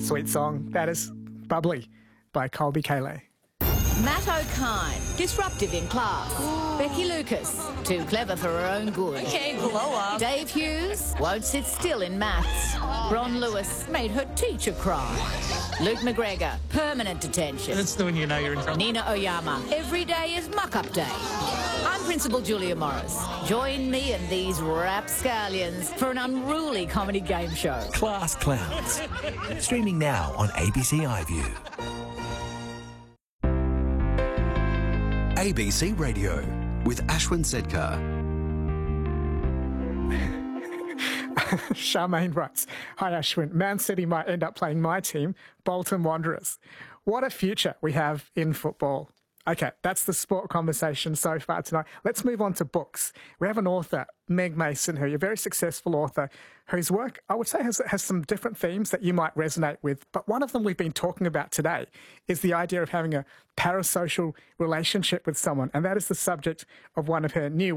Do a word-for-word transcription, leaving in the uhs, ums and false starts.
sweet song. That is Bubbly by Colby Calais. Matt O'Kine, disruptive in class. Becky Lucas, too clever for her own good. Okay, blow up. Dave Hughes, won't sit still in maths. Ron Lewis made her teacher cry. Luke McGregor, permanent detention. That's the when you know you're in trouble. Nina Oyama, every day is muck-up day. I'm Principal Julia Morris. Join me and these rapscallions for an unruly comedy game show. Class Clowns. Streaming now on A B C iView. A B C Radio with Ashwin Sedkar. Charmaine writes, "Hi Ashwin, Man City might end up playing my team, Bolton Wanderers. What a future we have in football." Okay, that's the sport conversation so far tonight. Let's move on to books. We have an author, Meg Mason, who's a very successful author, whose work, I would say, has, has some different themes that you might resonate with. But one of them we've been talking about today is the idea of having a parasocial relationship with someone. And that is the subject of one of her new